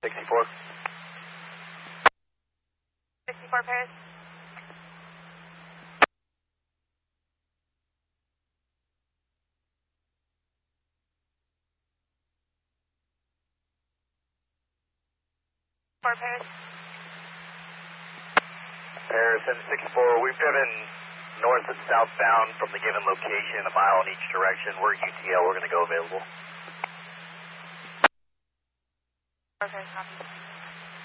64. 64 Paris. Paris. Paris 764, we've driven north and southbound from the given location, a mile in each direction. We're UTL, we're going to go available. Okay, copy.